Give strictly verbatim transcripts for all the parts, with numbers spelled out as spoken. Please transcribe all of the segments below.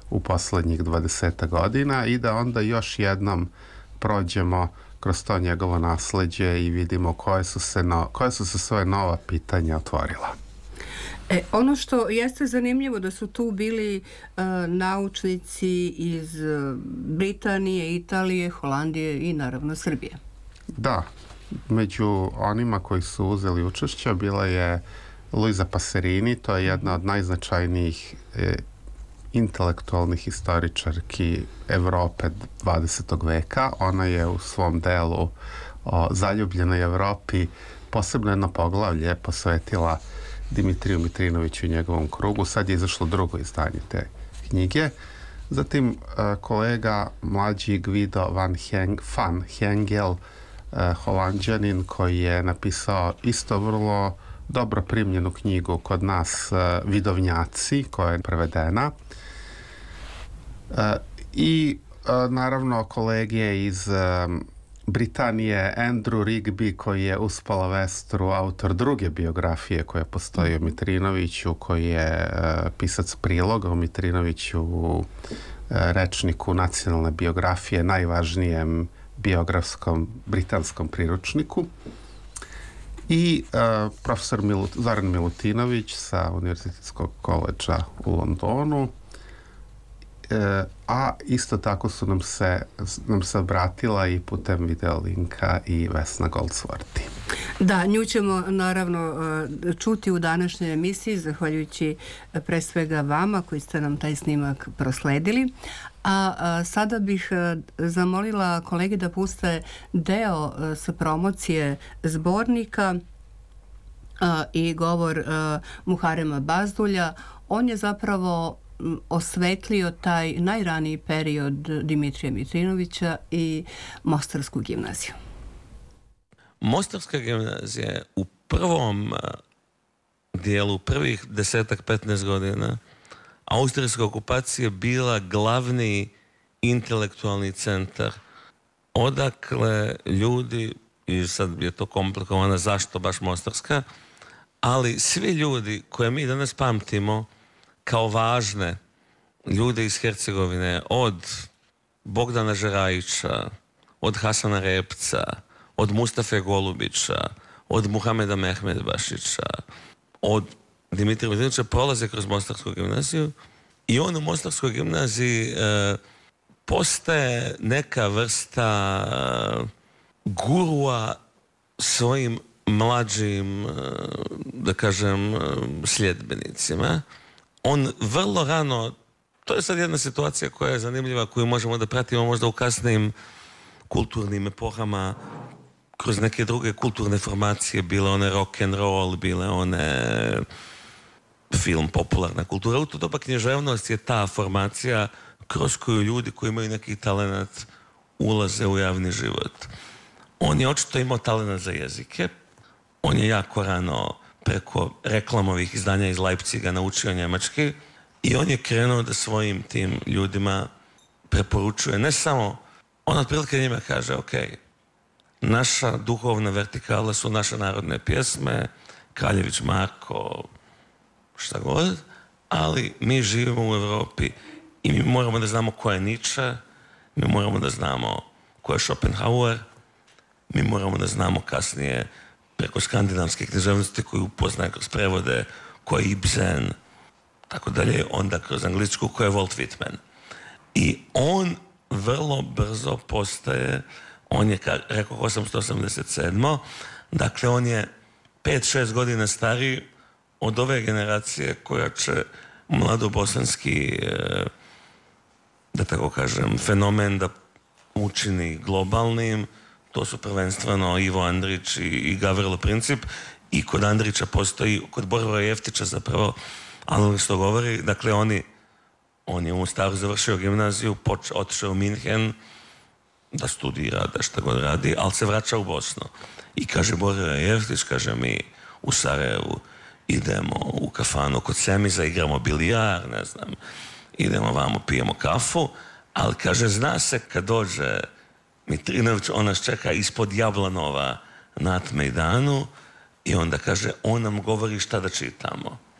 u poslednjih dvadeset godina i da onda još jednom prođemo kroz to njegovo nasleđe i vidimo koje su se, no, koje su se svoje nova pitanja otvorila. E, ono što jeste zanimljivo da su tu bili uh, naučnici iz uh, Britanije, Italije, Holandije i naravno Srbije. Da, među onima koji su uzeli učešća bila je Luisa Paserini, to je jedna od najznačajnijih e, intelektualnih historičarki Evrope dvadesetog veka. Ona je u svom delu o zaljubljenoj Evropi posebno jedno poglavlje posvetila Dimitriju Mitrinoviću i njegovom krugu. Sad je izašlo drugo izdanje te knjige. Zatim e, kolega mlađi Guido van, Heng, van Hengel, e, Holandjanin, koji je napisao isto vrlo dobro primljenu knjigu kod nas, e, Vidovnjaci, koja je prevedena. E, I e, naravno kolege iz e, Britanije, Andrew Rigby, koji je uspala vestru, autor druge biografije koja postoji o Mitrinoviću, koji je e, pisac priloga o Mitrinoviću u e, rečniku nacionalne biografije, najvažnijem biografskom britanskom priručniku. I e, profesor Milut, Zoran Milutinović sa Univerzitetskog koledža u Londonu. E, a isto tako su nam se, nam se obratila i putem video linka i Vesna Goldsworthy. Da, nju ćemo naravno čuti u današnjoj emisiji, zahvaljujući pre svega vama koji ste nam taj snimak prosledili. A, a sada bih a, zamolila kolege da puste deo a, sa promocije zbornika a, i govor a, Muharema Bazdulja. On je zapravo osvetlio taj najraniji period Dimitrija Mitrinovića i Mostarsku gimnaziju. Mostarska gimnazija je u prvom dijelu, prvih desetak, petnaest godina austrijske okupacije bila glavni intelektualni centar. Odakle ljudi, i sad je to komplikovano zašto baš Mostarska, ali svi ljudi koje mi danas pamtimo kao važne ljude iz Hercegovine, od Bogdana Žerajića, od Hasana Repca, od Mustafe Golubića, od Muhameda Mehmedbašića, od Dimitrija Mitrinovića, prolaze kroz Mostarsku gimnaziju i on u Mostarskoj gimnaziji e, postaje neka vrsta e, gurua svojim mlađim, e, da kažem, e, sljedbenicima. On vrlo rano, to je sad jedna situacija koja je zanimljiva, koju možemo da pratimo možda u kasnijim kulturnim epohama, kroz neke druge kulturne formacije, bile one rock and roll, bile one film, popularna kultura. U to doba književnost je ta formacija kroz koju ljudi koji imaju neki talenat ulaze u javni život. On je očito imao talenat za jezike. On je jako rano preko reklamovih izdanja iz Leipziga naučio njemački i on je krenuo da svojim tim ljudima preporučuje ne samo, on otprilike njima kaže, ok, naša duhovna vertikala su naše narodne pjesme, Kraljević Marko, šta god, ali mi živimo u Evropi i mi moramo da znamo ko je Nietzsche, mi moramo da znamo ko je Schopenhauer, mi moramo da znamo kasnije preko skandinavske književnosti koju upoznaje kroz prevode, ko je Ibsen, tako dalje, onda kroz angličku ko je Walt Whitman. I on vrlo brzo postaje, on je, rekao, osamsto osamdeset sedam. Dakle, on je pet šest godina stariji od ove generacije koja će mladobosanski, da tako kažem, fenomen da učini globalnim. To su prvenstveno Ivo Andrić i Gavrilo Princip. I kod Andrića postoji, kod Borova Jeftića zapravo, ali što govori, dakle, oni, on je u Mostaru završio gimnaziju, poč, otišao u Minhen da studira, da šta god radi, ali se vraća u Bosnu. I kaže Borova Jeftić, kaže, mi u Sarajevu idemo u kafanu kod Semiza, igramo bilijar, ne znam, idemo vamo, pijemo kafu, ali kaže, zna se kad dođe Mitrinović, on nas čeka ispod Jablanova na Mejdanu i onda kaže, on nam govori šta da čitamo.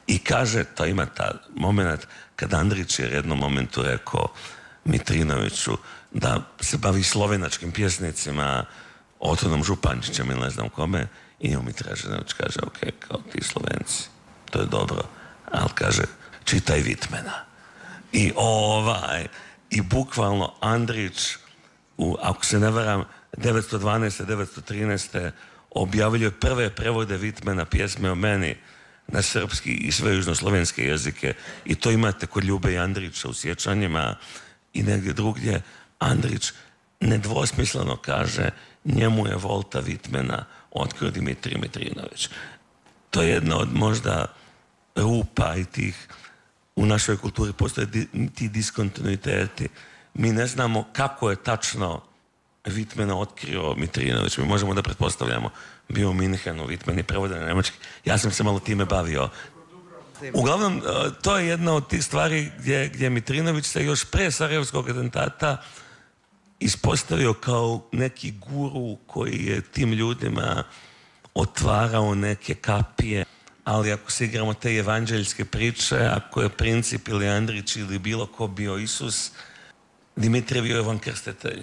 I kaže, to ima ta moment kad Andrić je jednom momentu rekao Mitrinoviću da se bavi slovenačkim pjesnicima, Otonom Župančićem ili ne znam kome, i njemu Mitražinović kaže, ok, kao ti Slovenci, to je dobro, ali kaže, čitaj Vitmena. I ovaj, i bukvalno Andrić, u, ako se ne varam, devetsto dvanaeste devetsto trinaeste objavljuje prve prevode Vitmena, pjesme o meni, na srpski i sve južnoslovenske jezike, i to imate kod Ljube i Andrića u sjećanjima i negdje drugdje. Andrić nedvosmisleno kaže, njemu je Volta Vitmena otkrio Dimitrij Mitrinović. To je jedna od možda rupa i tih, u našoj kulturi postoje ti diskontinuiteti. Mi ne znamo kako je tačno Vitmena otkrio Mitrinović. Mi možemo da pretpostavljamo, bio u Minhenu, Vitmen je prevoden na njemački. Ja sam se malo time bavio. Uglavnom, to je jedna od tih stvari gdje, gdje Mitrinović se još pre Sarajevskog atentata ispostavio kao neki guru koji je tim ljudima otvarao neke kapije. Ali ako se igramo te evanđeljske priče, ako je Princip ili Andrić ili bilo ko bio Isus, Dimitrij bio Ivan Krstitelj.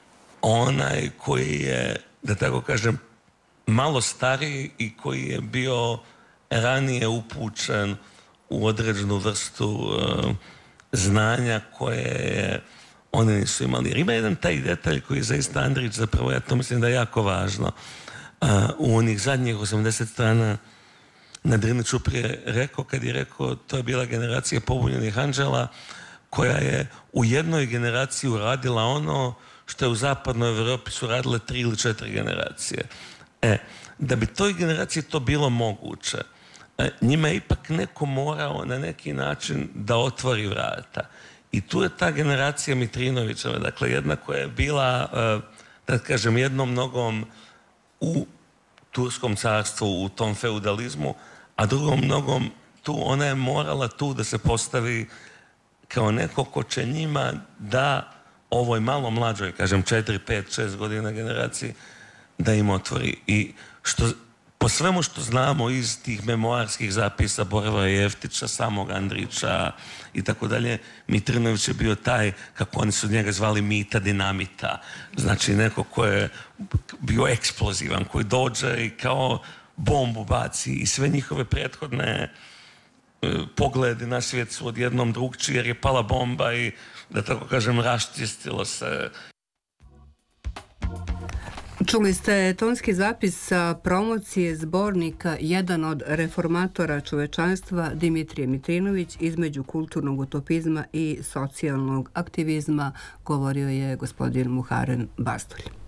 Onaj koji je, da tako kažem, malo stariji i koji je bio ranije upućen u određenu vrstu uh, znanja koje je oni nisu imali. Jer ima jedan taj detalj koji je zaista Andrić, zapravo ja to mislim da je jako važno. Uh, u onih zadnjih osamdeset strana na Drini Čuprije rekao, kad je rekao, to je bila generacija pobunjenih anđela koja je u jednoj generaciji uradila ono što je u zapadnoj Evropi su radile tri ili četiri generacije. E, da bi toj generaciji to bilo moguće, e, njima je ipak neko morao na neki način da otvori vrata. I tu je ta generacija Mitrinovićeva, dakle jedna koja je bila, e, da kažem, jednom nogom u Turskom carstvu, u tom feudalizmu, a drugom nogom tu, ona je morala tu da se postavi kao neko ko će njima da ovoj malo mlađoj, kažem, četiri, pet, šest godina generaciji, da im otvori. I što, po svemu što znamo iz tih memoarskih zapisa Borivoja Jeftića, samog Andrića i tako dalje, Mitrinović je bio taj, kako oni su njega zvali, Mita Dinamita. Znači neko ko je bio eksplozivan, koji dođe i kao bombu baci i sve njihove prethodne e, pogledi na svijet su odjednom drugčiji jer je pala bomba i, da tako kažem, raščistilo se. Čuli ste tonski zapis sa promocije zbornika Jedan od reformatora čovečanstva Dimitrije Mitrinović između kulturnog utopizma i socijalnog aktivizma, govorio je gospodin Muharem Bastulj.